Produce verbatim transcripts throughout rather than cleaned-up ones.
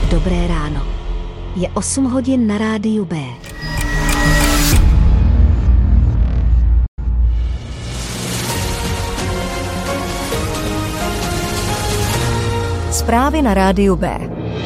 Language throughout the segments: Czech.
Dobré ráno. Je osm hodin na rádiu B. Zprávy na rádiu B.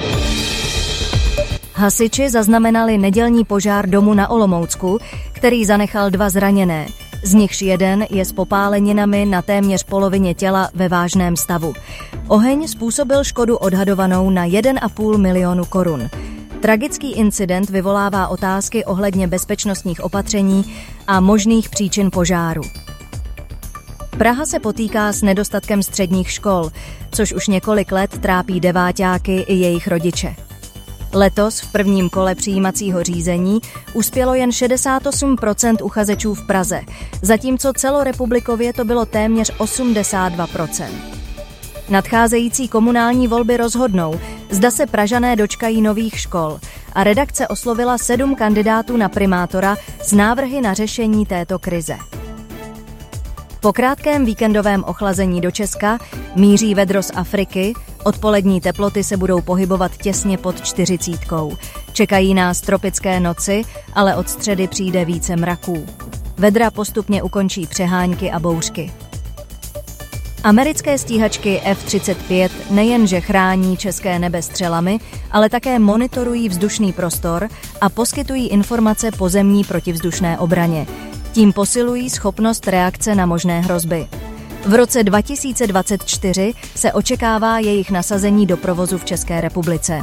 Hasiči zaznamenali nedělní požár domu na Olomoucku, který zanechal dva zraněné. Z nichž jeden je s popáleninami na téměř polovině těla ve vážném stavu. Oheň způsobil škodu odhadovanou na jeden a půl milionu korun. Tragický incident vyvolává otázky ohledně bezpečnostních opatření a možných příčin požáru. Praha se potýká s nedostatkem středních škol, což už několik let trápí deváťáky i jejich rodiče. Letos v prvním kole přijímacího řízení uspělo jen šedesát osm procent uchazečů v Praze, zatímco celorepublikově to bylo téměř osmdesát dva procent. Nadcházející komunální volby rozhodnou, zda se Pražané dočkají nových škol, a redakce oslovila sedm kandidátů na primátora s návrhy na řešení této krize. Po krátkém víkendovém ochlazení do Česka míří vedro z Afriky, odpolední teploty se budou pohybovat těsně pod čtyřicítkou. Čekají nás tropické noci, ale od středy přijde více mraků. Vedra postupně ukončí přehánky a bouřky. Americké stíhačky F třicet pět nejenže chrání české nebe střelami, ale také monitorují vzdušný prostor a poskytují informace pozemní protivzdušné obraně. Tím posilují schopnost reakce na možné hrozby. V roce dva tisíce dvacet čtyři se očekává jejich nasazení do provozu v České republice.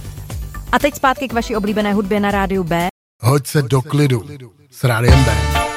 A teď zpátky k vaší oblíbené hudbě na rádiu B. Hoď se do klidu s rádiem B.